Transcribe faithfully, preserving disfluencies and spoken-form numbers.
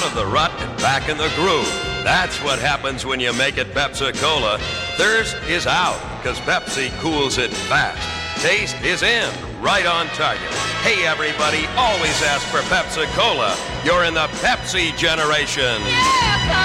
of the rut and back in the groove. That's what happens when you make it Pepsi-Cola. Thirst is out, because Pepsi cools it fast. Taste is in, right on target. Hey, everybody, always ask for Pepsi-Cola. You're in the Pepsi generation. Yeah!